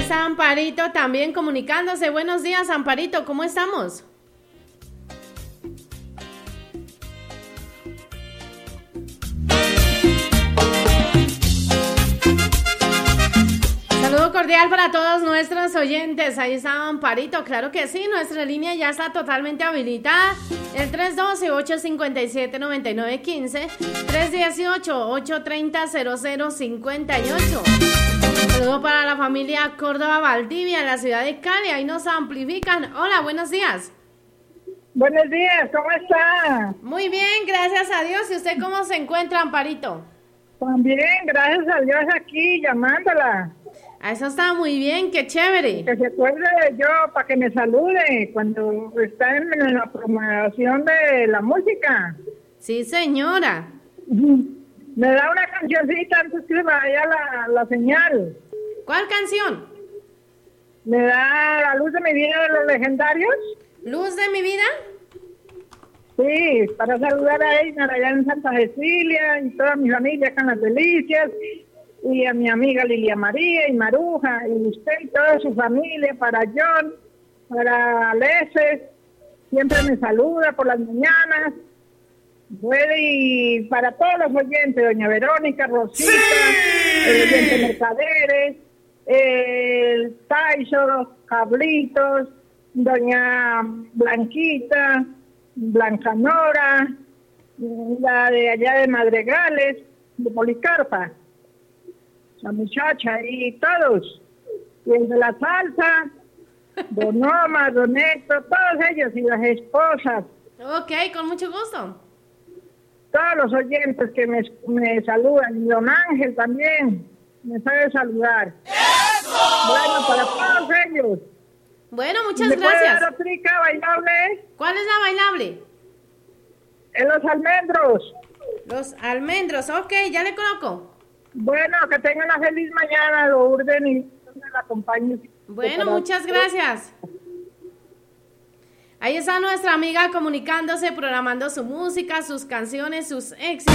está Amparito también comunicándose. Buenos días, Amparito, ¿cómo estamos? Saludo cordial para todos nuestros oyentes. Ahí está Amparito, claro que sí, nuestra línea ya está totalmente habilitada. El 312-857-9915, 318-830-0058. Saludo para la familia Córdoba Valdivia, en la ciudad de Cali, ahí nos amplifican. Hola, buenos días. Buenos días, ¿cómo está? Muy bien, gracias a Dios. ¿Y usted cómo se encuentra, Amparito? También, gracias a Dios aquí llamándola. Eso está muy bien, qué chévere. Que se acuerde de yo para que me salude cuando está en la promoción de la música. Sí, señora. Me da una cancioncita antes que se vaya la señal. ¿Cuál canción? ¿Me da La luz de mi vida de Los Legendarios? ¿Luz de mi vida? Sí, para saludar a Einar allá en Santa Cecilia y toda mi familia con las delicias. Y a mi amiga Lilia María y Maruja, y usted y toda su familia, para John, para Aleces, siempre me saluda por las mañanas. Y para todos los oyentes, doña Verónica, Rosita, el oyente Mercaderes, el Taiso, Cablitos, doña Blanquita, Blanca Nora, la de allá de Madregales, de Policarpa, la muchacha y todos, y el de la salsa, don Omar, don Héctor, todos ellos y las esposas. Ok, con mucho gusto. Todos los oyentes que me saludan, y don Ángel también me sabe saludar. ¡Eso! Bueno, para todos ellos. Bueno, muchas ¿Me gracias. puede dar otrica bailable? ¿Cuál es la bailable? En Los Almendros. Los almendros, ok, ya le coloco. Bueno, que tengan una feliz mañana, Lourdes, y me la acompañen. Bueno, muchas gracias. Ahí está nuestra amiga comunicándose, programando su música, sus canciones, sus éxitos.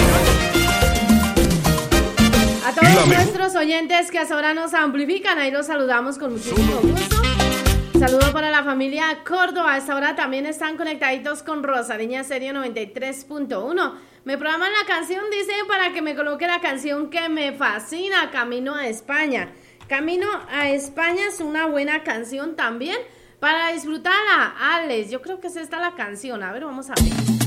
A todos nuestros oyentes que hasta ahora nos amplifican, ahí los saludamos con muchísimo gusto. Saludo para la familia Córdoba, a esta hora también están conectaditos con Rosariña Serie 93.1. Me programan la canción, dice, para que me coloque la canción que me fascina, Camino a España. Camino a España es una buena canción también para disfrutarla, Alex. Yo creo que es esta la canción. A ver, vamos a ver.